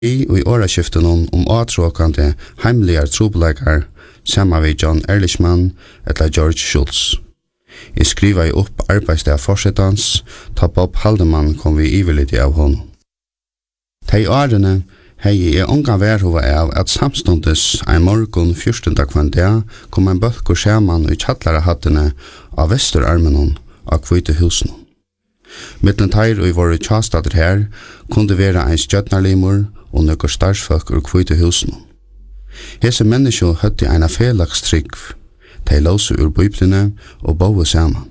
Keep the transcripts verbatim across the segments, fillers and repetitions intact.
I og i åraskiften om atråkande heimligar trobeleikar sammen med John Ehrlichman eller George Schultz. Jeg skriva i opp arbeidsdag forsettans, ta Bob Haldeman kom vi iverlig av honom. Tei årene hei jeg unga værhova av at samstundes ein morgon fjortenda kvandag kom ein bølkur sjaman i kjallarahattene av Vesturarmenon av Kvite husen. Mittlen teir og i våre tjastader her kunde vera ein stjøtnarlimur og nøkker starsfolk ur Kvite husen. Hese menneskjo høtti eina felagstrygg, tei låse ur biblene og boe saman.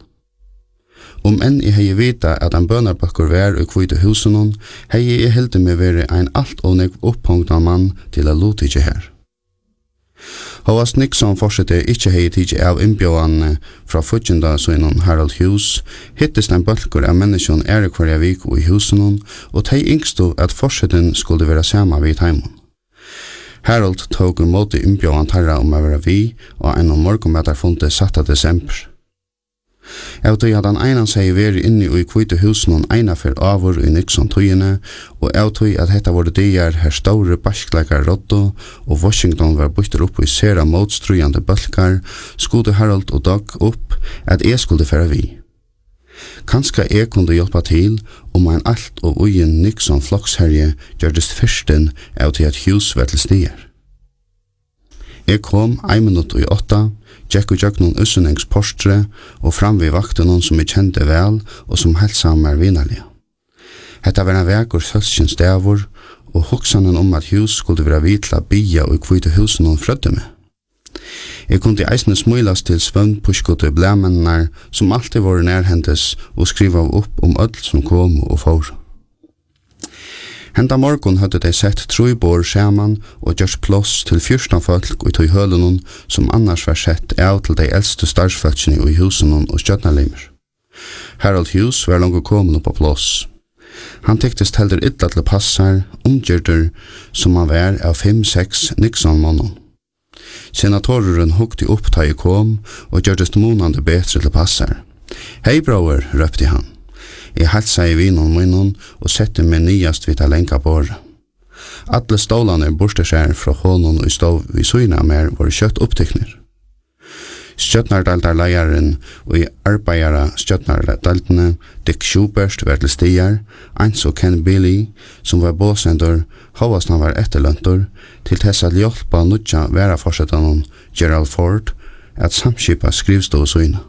Om enn jeg hei vita at ein bønarbakkur vær ur Kvite husen, hei jeg hildi meg veri ein alt og negv opphongta mann til a luti ikkje her. Hovast Nixon fortsette ikkje hei tidsi av innbjåane fra futjenda søgnon Harold Hughes, hittest ein bølgur av menneskjon ære kvarja viku i husen, og tei yngstu at fortsetten skulle vera sama vid heimon. Harold tog imot innbjåan tarra om å være vi, og en om morgonmætar funte satta desember. Jeg tog at han einan seg veri inni i Kvite husen eina for avur i Nixon-tøyene, og jeg tog at hetta var dier her store baskleikar Rotto, og Washington var bytter opp i sera motstrujande bølkar, skulle Harold og Doug opp at jeg skulle færa vi. Kanska jeg kunne hjelpa til om ein alt og ugen Nixon-floksherje gjørdest fyrsten av til at hus var til stier. Jeg kom ein minutt og i åtta, Jack og Jack noen ussenings postre og fram ved vakten noen som jeg kjente vel og som helsa meg vinnerlige. Hetta var en vek og sølskjens stavur og hoksanen om at hus skulle være vitla bia og Kvite husen noen frødde med. Jeg kunne eisne smuilas til svønnpuskete blæmennar som alltid var nærhendes og skriva opp om öll som kom og for. Henda morgon hadde de sett trojbor saman og gjørs plås til fjørstan folk og tog hølunon som annars var sett av til de eldste starsfolkene i husenon og stjøtnarlimer. Harold Hughes var langt kommet på plås. Han tektest heldur illa til passar, omgjørter som han var av fem-seks Nixon-månen. Senatoren hukte opp da jeg kom og gjørtes månande betre til passar. «Hei, bror», røpte han. Jeg halsa i vinon munnen og sette meg nyast vidt a lenka bor. Alle stålane borste skjær fra hånden og stov vi søyna mer var kjøtt opptykner. Stjøtnardaldarleieren og i arbeidara stjøtnardaltene Dick Schubert var til stier, eins og Ken Billy, som var båsender, hovast han var etterløntor, til tess at hjelpa nutja vera forsettanon Gerald Ford at samskipa skrivstå og søyna.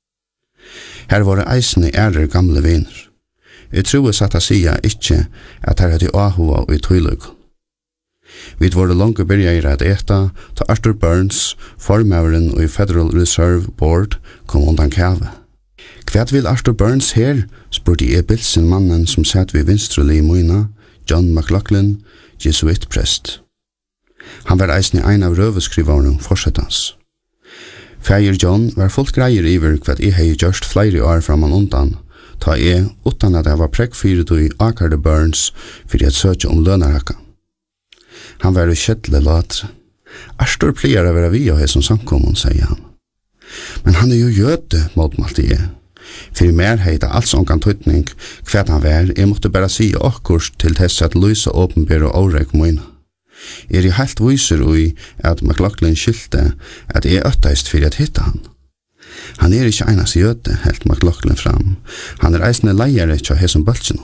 Her var det eisne ærer gamle viner. Jeg tror jeg satt å sia ikkje at her hadde ahua og i tøyløk. Vi var det langt byrjeir at eta, ta Arthur Burns, formøveren og i Federal Reserve Board, kom undan kave. Hva vil Arthur Burns her, spurte jeg bilsen mannen som satt ved vinstruli i Moina, John McLaughlin, jesuitprest. Han var eisne ein av røveskrivaren forsettans. Fægir John var fullt greier iver hva jeg hei gjørst flere år framan undan, ta jeg, utan at jeg var prekkfyret i Akarde Burns, fyrir jeg søkje om lønarakka. Han var i kjettle latre. Arstor pleier å være vi og hei som samkommun, sier han. Men han er jo jøde, målmalte jeg. Fyrir mer hei det alt som kan tøytning hva han var, jeg måtte bare si okkurs til tess at lysa åpenbær og årek moina. Jeg er helt viser ui at McLaughlin skilte at jeg øttaist fyrir at hitta han. Han er ikkje einas jøde, helt McLaughlin fram. Han er eisne leiare tja hesum bøltsinu.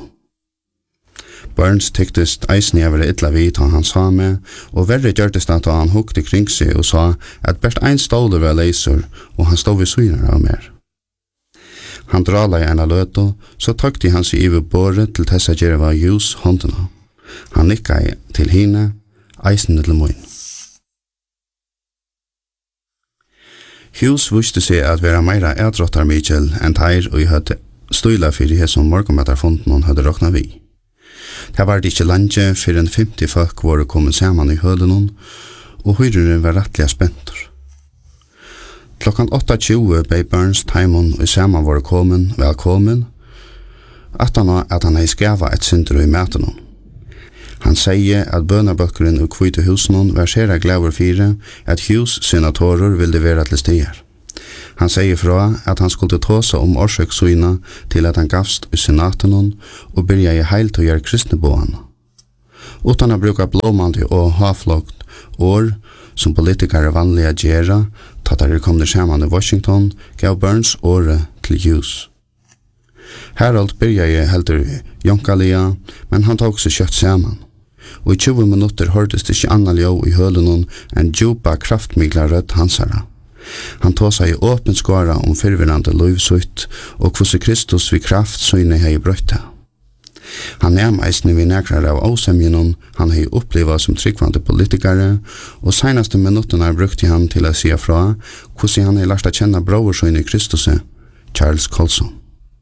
Burns tyktest eisne jeg var illa vid han han sa med, og verre gjørtest at han hukte kring seg og sa at best ein ståler var leisur, og han stod ved syner av mer. Han drala i ena løto, så tøkte han seg iver båret til tessa gjerra var jus håndena. Han nikka til hine, eisen til moin. Hughes viste seg at vera meira edrottar Mitchell enn teir og i høtte støyla fyrir hesson morgonmætarfonden hon hadde rokna vi. Det var det ikkje landje fyrir en femti folk var kommet saman i hølenon, og høyruren var rettliga spentur. Klokkan åtta tjue bei Burns Taimon og saman var kommen, velkommen, at han at han hei skava et synder i mætenon. Han sier at bønarbøkkeren og Kvite husen var sera glaver fire at Hughes senatorer ville være til stier. Han sier fra at han skulle tåse om årsøksøyna til at han gavst i senaten og byrja i heil til å gjøre kristneboan. Utan att bruka blåmande och havflågt år som politikere vanliga gera, tatt er kom det saman i Washington, gav Burns året til ljus. Harold byrja heldur jonkalia, men han tok seg kjøtt saman. Og i tjúgu minutter hørtes det ikke anna ljó i hølunon enn djupa kraftmigla rødt hansara. Han tog seg i åpen skåra om fyrvirrande løyvsutt og hvordan Kristus vid kraft søyne hei brøtta. Han nærm eisne vi nekrar av åsemjenon han hei oppleva som tryggvande politikare, og seinaste minuttene brukte han til å sia fra hvordan han hei lært å kjenne broversøyne Kristus, Charles Colson.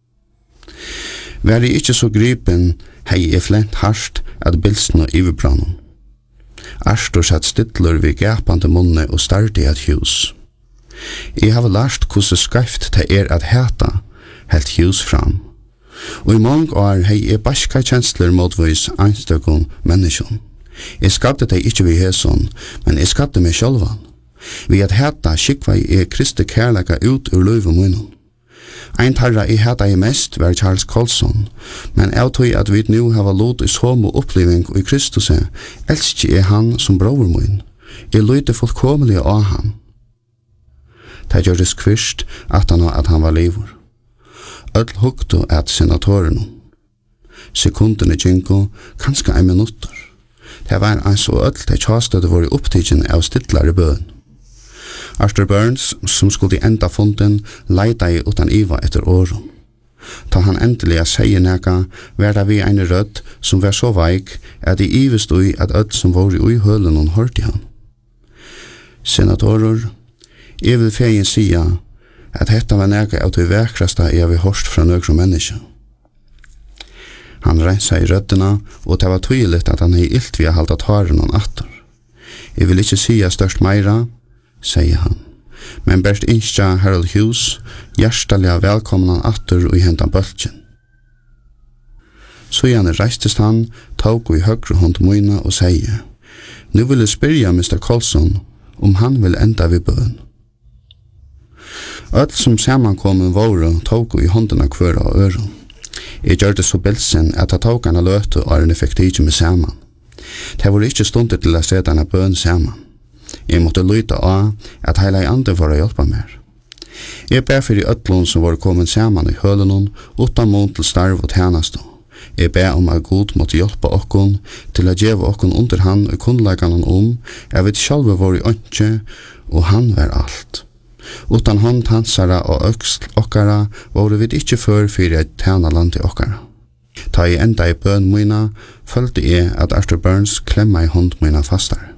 Vær i ikkje så gripen hei er flent harsht at bilsen og ivebrannen. Arstor satt stidler vid gapande munne og starti et hus. Jeg har lært hvordan skreft det er at heta helt hus fram. Og i mange år hei er baska kjensler motvis einstøkken menneskjon. Jeg skapte det ikke vi hæson, men jeg skapte meg sjølvan. Vi at heta skikva er Kristi kærleika ut ur løyve munnen. Ein tarra I heta I mest var Charles Colson, men jeg tog at vi nu hava lot I somo oppliving og I Kristus elskje er han som brover mun. Jeg løyte fullkomelig av han. Det gjør det skvist at han, at han var livor. Öll hugtu at senatorinu. Sekundene gjengo, kanska ein minutter. Det var eins og öll det tjastøde var I opptidgen av stillare bøn. Arthur Burns, som skulle enda funden, leida I utan iva etter åren. Ta han endelig sier neka, var det vi ein rødd som var så veik, at I ivest ui at öll som var I hølen og hørte han. Senatorer, jeg vil fegin sia, at detta var neka av det vekrasta jeg vil hørst fra nøkru menneske. Han rensa I røddena, og det var tydelig at han hei ilt vi har halda taren og atter. Jeg vil ikke sia størst meira, sier han. Men berst innskja Harold Hughes, hjertelig velkommen han atter og I hentan bølgen. Så gjerne reistest han, tog I høyre hånd møyna og sier, nu vil jeg spyrja mister Colson om han vil enda vid bøn. Öll som samankommen våre tog I håndena kvøra og øron. Jeg gjør det så bilsen at jeg tog hana løte og han fikk ikke med saman. Det var ikke stundet til å se denne bøn saman. Jeg måtte lyta av at heila I andre var å hjelpa mer. Jeg ber for I öllun som var kommet saman I hølenon utan mot til starv og tjenestå. Jeg ber om at Gud måtte hjelpa okkon til å gjeva okkon under han og kunnleikanon om jeg vet sjálve var I ønske og han var alt. Utan hånd hansara og øksl okkara var vi ikkje før fyrir et tjena land I okkara. Ta I enda I bøn myna, følte jeg at Arthur Burns klemma I hånd myna fastar.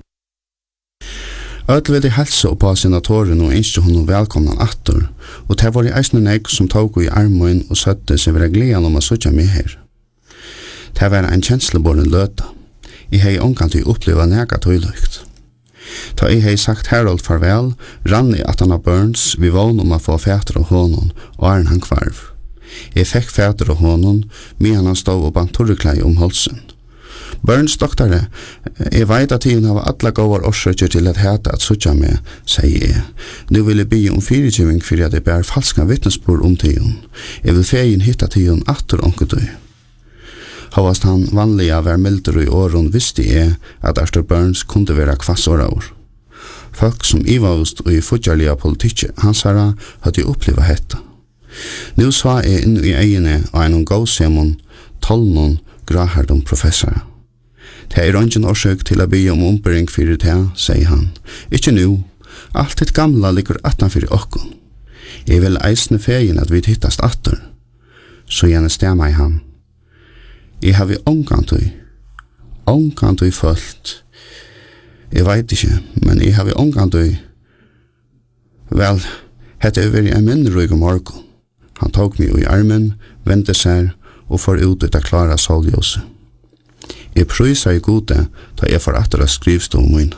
Ødel vil I helse oppa senatoren og innskje honom velkomna atter, og det var I eisne nek som tog I armøyn og søtte seg vera gledan om å søtja meg her. Det var en kjensleboren løta. Jeg hei omkant I oppleva nega tøylykt. Ta jeg hei sagt Harold farvel, rann I at han av Burns vi vån om å få fæter av honom, og er han kvarv. Jeg fikk fæter av honom, medan han stod og bant torreklei om halsen. Burns doktare, jeg veit at tiden har alla gåvar årsøkjer til at heta at suttja meg, sier jeg. Nu vil jeg be om fyrirgiving fyrir at jeg bær falska vittnesbord om tiden. Jeg vil fegin hitta tiden atter onketøy. Havast han vanliga var milder I åren visste jeg at Arthur Burns kunde være kvassåra år. Folk som ivavust og I futjarliga politikk hans herra hadde oppleva hetta. Nu sa jeg inn I egene av en gåsemon, tolvnon grahardom professora. Det er ingen årsøk til å be om ombering fyrir det, sier han. Ikke nu, alt ditt gamla ligger attan fyrir okkon. Jeg vil eisne fegin at vi hittast atter. Så gjerne stemma I han. Jeg har vi omgantøy, omgantøy følt. Jeg veit ikke, men jeg har vi omgantøy. Vel, hette er veri en minnrøyg om morgon. Han tok meg I armen, vendte seg og får ut ut av klara soljøse. Jeg prøysa I gode da jeg får atter av skrivstå om min.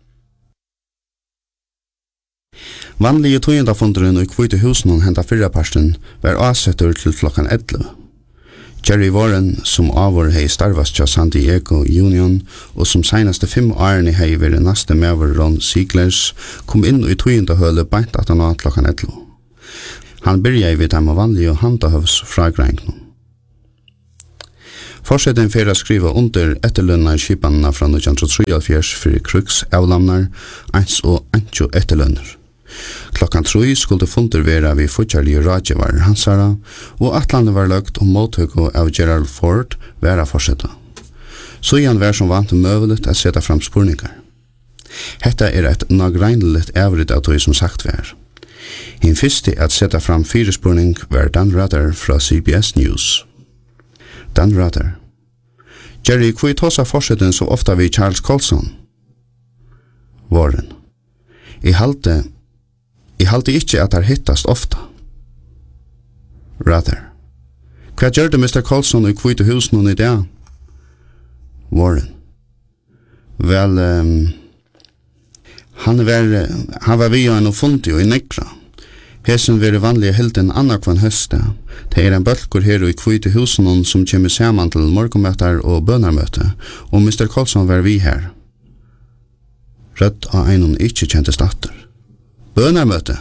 Vanlige tøyendafunderen og kvite husen henta fyrraparsten var avsetter til klokkan elleve. Jerry Warren, som avår hei starvast til San Diego Union, og som seinaste fem årene hei vært neste mever Ron Sieglers, kom inn I tøyendahøle beint at han var klokkan elleve. Han byrja I vidt ham av vanlige handahøvs fra grengnen. Forseten fyrir å skrive under etterlønna skipanna fra nitjan trettiotre for kruks avlamnar, eins og antjo etterlønner. Klokkan tre skulle funter vera vi futjarlige radjevar hansara, og atlande var løgt om mottøko av Gerald Ford vera forseta. Så igjen var som vant møveligt at seta fram spurningar. Hetta er et nagreinligt avrit av tog som sagt var. Hinn fyrste at seta fram fire spurning var Dan Rather fra C B S News. Dan Rather. Jerry, hvor tåsa forseten så ofta vi Charles Colson? Warren. I halte I halte ikkje at her hittast ofta. Rather. Hva gjør det mister Colson i kvite hus noen i dag? Warren. Vel, um, han, var, han var vi og fundi og i nekra. Hesen veri vanlige helden annakvann høste. Det er en bølgur her i kvite hus noen som kommer saman til morgenmøter og bønarmøte, og mister Colson var vi her. Rødt av einon ikkje kjente statter. Bønarmøte.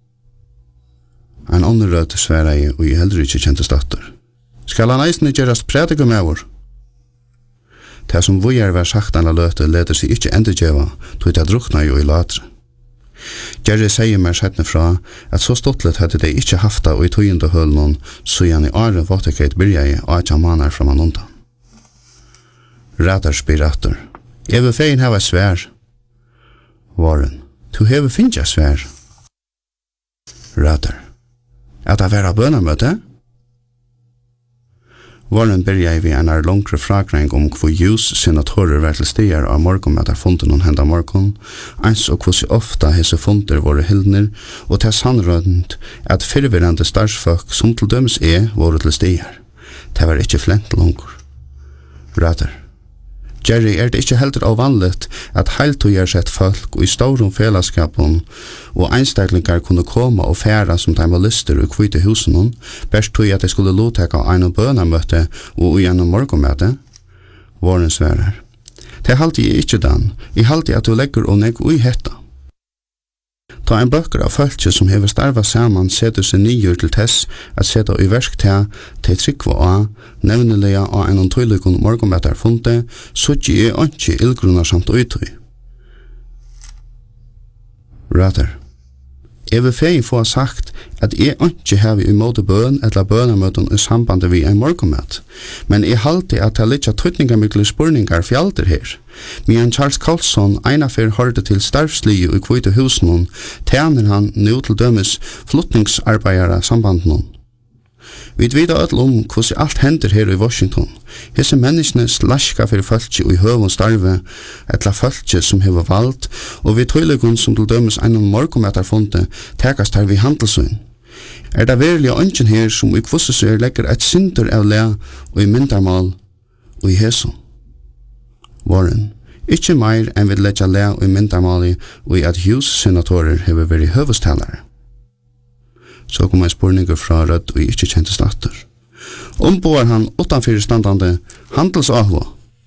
En annen rød sværa i og i heller ikke kjente statter. Skal han eisne gjerast predikum med vår? Det som vi er var sagt anna løte leder seg ikkje endurgjeva, tog det drukna jo i latre. Jerry sier meg sættne fra at så stottlet hadde de ikkje hafta og i tøyende høl noen så igjen i året vatekkeit byrja i og atja manar fra man undan. Radar spyr atter. Jeg vil fein hava svær. Warren. Du hever finnja svær. Radar. At det vera bønarmøte? Warren byrja vi en er langre fragreing om hvor jus senatorer var til stier av morgon med at funden hon henda morgon, eins og hvor ofta hese funder våre hildner, og til sannrødent at fyrvirrande starsfolk som til døms er våre til stier. Det var ikkje flent langer. Radar. Jerry, er det ikkje heldur avvanligt at heiltøyer sett folk og i staurum felaskapen og einstaklingar kunne koma og færa som de var lister og kvite husen hon, berst tøy at de skulle loteka ein og bønarmøte og gjennom morgonmøte? Warren sverar. Det halte jeg ikkje dan, jeg halte at du legger og negg ui hetta. Ta en bøkker av fölkje som hever starva saman setur seg nyer til tess at seta i versk til til trykva av, nevnelega av en tøylikon morgonmøtar funte, suttje er ikke ildgrunnar samt uitøy. Rather. Jeg vil fegin få sagt at jeg ikke hever i måte bøn eller bønarmøten i sambandet vi en morgonmøt, men jeg halte at det litt tøytningamikle spurningar fjalter her. Men Charles Colson einafer hørte til starfslige i kvite husen, tjener han nå til dømes flytningsarbeidere sambanden. Vi vet alt om hvordan alt hender her i Washington. Hese menneskene slaska for fölkje og i høvun starve, etla fölkje som hever valgt, og vi tøylegun som til dømes einan morgonmøtarfunte tekast her vi handelsøyn. Er det verilig ønsken her som i kvosseser legger et synder av le og i myndarmal og i heson? Warren. Ikkje meir enn vi leggja le og i myndarmali og i at hus-senatorer hever vært høvustalare. Så kom en spurninger fra rødt og ikkje kjente statter. Omboar han utanfyrir standande handelsahva.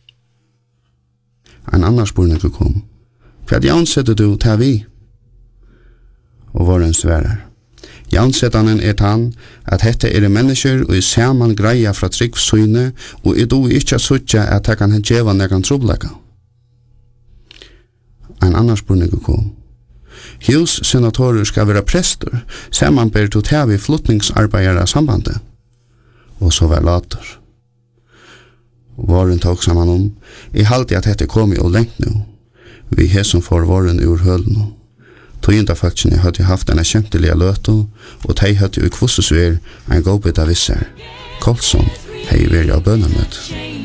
En annan spurninger kom. Hva jaunsetter du til vi? Og Warren sverar. Jaunsettanen er tann at hette er mennesker og i saman greia fra tryggsyne og i do ikkje suttja at det kan djeva negan troblega. En annan spurninger kom. Hus senatorer skal være prester, samanber til tævi flytningsarbeidere sambandet. Og så var later. Warren tok saman om, i halte at dette kom jo lengt nå. Vi hesson for Warren ur hølen. Tøyindafaktene hadde haft en kjempelige løto, og de hadde jo i kvossesuer en god bit av visser. Colson hei veri av bønamøt.